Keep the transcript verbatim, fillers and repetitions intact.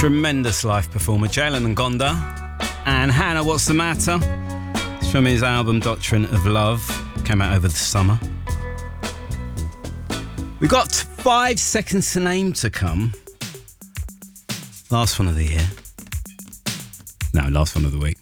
Tremendous live performer, Jalen Ngonda. And Hannah, What's the Matter? It's from his album Doctrine of Love. Came out over the summer. We've got five seconds to name to come. Last one of the year. No, last one of the week.